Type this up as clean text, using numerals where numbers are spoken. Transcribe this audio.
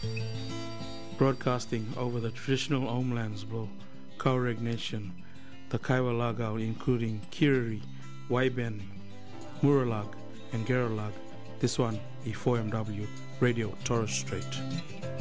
Broadcasting over the traditional homelands below Tuareg Nation, the Kaiwa Lagao, including Kiriri, Waiben, Muralag, and Geralag. This one, E4MW, Radio Torres Strait.